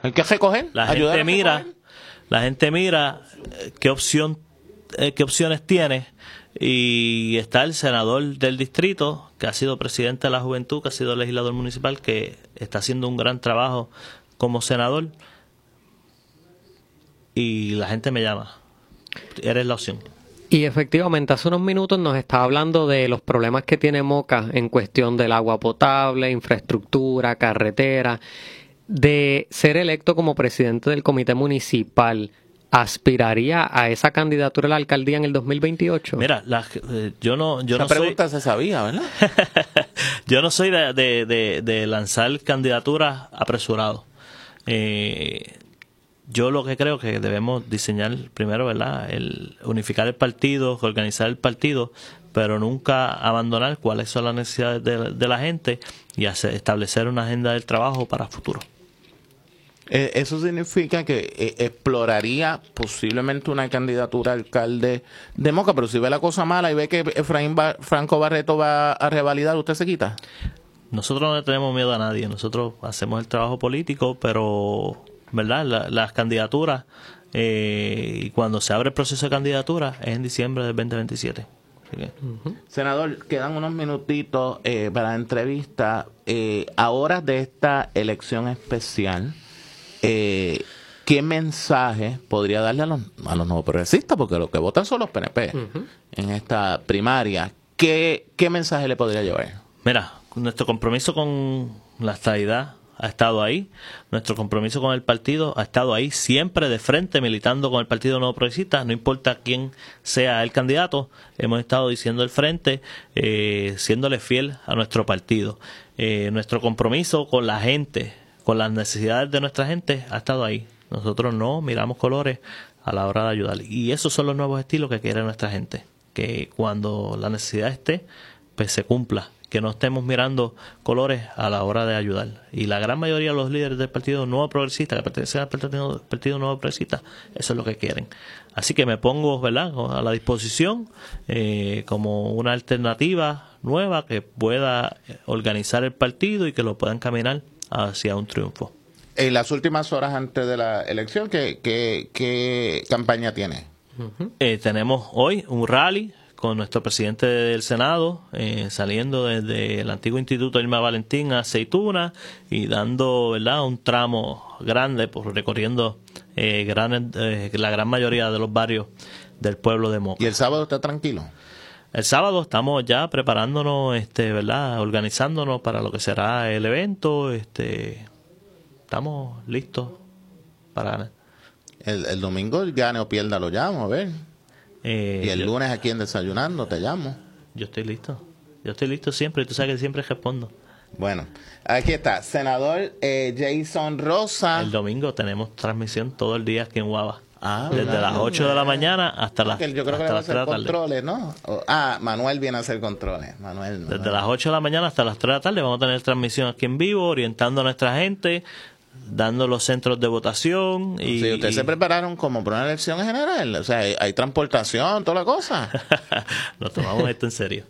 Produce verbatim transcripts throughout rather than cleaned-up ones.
Hay que recoger. La gente mira, la gente mira qué opción, eh, qué opciones tiene, y está el senador del distrito, que ha sido presidente de la juventud, que ha sido legislador municipal, que está haciendo un gran trabajo como senador, y la gente me llama. Eres la opción. Y efectivamente, hace unos minutos nos estaba hablando de los problemas que tiene Moca en cuestión del agua potable, infraestructura, carretera. De ser electo como presidente del comité municipal, ¿aspiraría a esa candidatura a la alcaldía en el dos mil veintiocho? Mira, la, eh, yo no, yo Esa no pregunta soy, se sabía, ¿verdad? yo no soy de, de, de, de lanzar candidaturas apresurado. Eh, yo lo que creo que debemos diseñar primero, ¿verdad? El unificar el partido, organizar el partido, pero nunca abandonar cuáles son las necesidades de, de la gente y hacer, establecer una agenda del trabajo para el futuro. Eh, eso significa que eh, exploraría posiblemente una candidatura a alcalde de Moca, pero si ve la cosa mala y ve que Efraín Ba- Franco Barreto va a revalidar, ¿usted se quita? Nosotros no le tenemos miedo a nadie, nosotros hacemos el trabajo político, pero verdad la, las candidaturas, eh, y cuando se abre el proceso de candidatura es en diciembre del veinte veintisiete. Así que, uh-huh. Senador, quedan unos minutitos eh, para la entrevista. Eh, a horas de esta elección especial, eh, ¿qué mensaje podría darle a los, a los nuevos progresistas? Porque los que votan son los P N P uh-huh. en esta primaria. ¿Qué, ¿Qué mensaje le podría llevar? Mira, nuestro compromiso con la estadidad ha estado ahí, nuestro compromiso con el partido ha estado ahí, siempre de frente, militando con el Partido Nuevo Progresista, no importa quién sea el candidato, hemos estado diciendo el frente, eh, siéndole fiel a nuestro partido. Eh, nuestro compromiso con la gente, con las necesidades de nuestra gente, ha estado ahí. Nosotros no miramos colores a la hora de ayudar. Y esos son los nuevos estilos que quiere nuestra gente, que cuando la necesidad esté, pues se cumpla, que no estemos mirando colores a la hora de ayudar. Y la gran mayoría de los líderes del Partido Nuevo Progresista, que pertenecen al Partido, Partido Nuevo Progresista, eso es lo que quieren. Así que me pongo, ¿verdad?, a la disposición eh, como una alternativa nueva que pueda organizar el partido y que lo puedan caminar hacia un triunfo. En las últimas horas antes de la elección, ¿qué, qué, qué campaña tiene? Uh-huh. Eh, tenemos hoy un rally con nuestro presidente del Senado, eh, saliendo desde el antiguo Instituto Irma Valentín a Aceituna y dando, ¿verdad?, un tramo grande, por recorriendo eh, gran, eh, la gran mayoría de los barrios del pueblo de Moca. ¿Y el sábado está tranquilo? El sábado estamos ya preparándonos, este, ¿verdad?, organizándonos para lo que será el evento. Este, estamos listos para... El, el domingo gane o pierda lo llamo, a ver. Eh, y el yo, lunes aquí en Desayunando te llamo. Yo estoy listo. Yo estoy listo siempre y tú sabes que siempre respondo. Bueno, aquí está. Senador eh, Jason Rosa. El domingo tenemos transmisión todo el día aquí en Guava. Ah, desde ¿verdad? las ocho de la mañana hasta las Yo creo que va a hacer controles, ¿no? O, ah, Manuel viene a hacer controles. Manuel, Manuel. Desde las ocho de la mañana hasta las tres de la tarde vamos a tener transmisión aquí en vivo, orientando a nuestra gente, dando los centros de votación. Y, sí, ustedes y... se prepararon como para una elección en general. O sea, hay, hay transportación, toda la cosa. Nos tomamos esto en serio.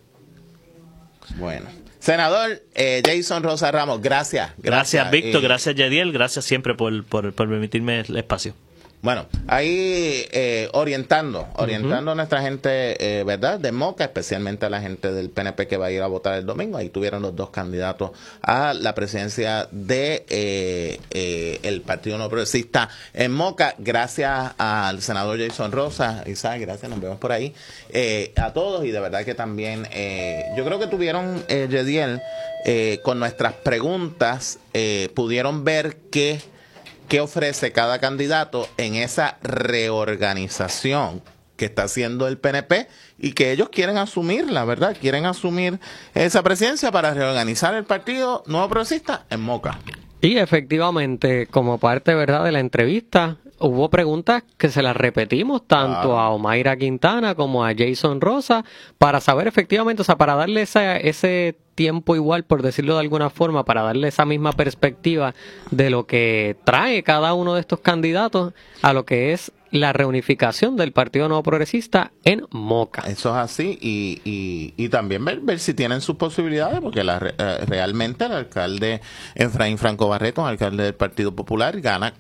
Bueno. Senador eh, Jason Rosa Ramos, gracias. Gracias, gracias Víctor, eh, gracias Yadiel, gracias siempre por, por, por permitirme el espacio. Bueno, ahí eh, orientando, orientando uh-huh. a nuestra gente, eh, ¿verdad?, de Moca, especialmente a la gente del P N P que va a ir a votar el domingo. Ahí tuvieron los dos candidatos a la presidencia de eh, eh, el Partido No Progresista en Moca. Gracias al senador Jason Rosa. Isaac, gracias, nos vemos por ahí. Eh, a todos, y de verdad que también, eh, yo creo que tuvieron, eh, Yediel, eh, con nuestras preguntas, eh, pudieron ver que qué ofrece cada candidato en esa reorganización que está haciendo el P N P y que ellos quieren asumirla, ¿verdad? Quieren asumir esa presidencia para reorganizar el Partido Nuevo Progresista en Moca. Y efectivamente, como parte, ¿verdad?, de la entrevista, hubo preguntas que se las repetimos tanto ah. a Omaira Quintana como a Jason Rosa para saber efectivamente, o sea, para darle esa, ese tiempo igual, por decirlo de alguna forma, para darle esa misma perspectiva de lo que trae cada uno de estos candidatos a lo que es la reunificación del Partido Nuevo Progresista en Moca. Eso es así, y, y, y también ver, ver si tienen sus posibilidades, porque la, eh, realmente el alcalde Efraín Franco Barreto, alcalde del Partido Popular, gana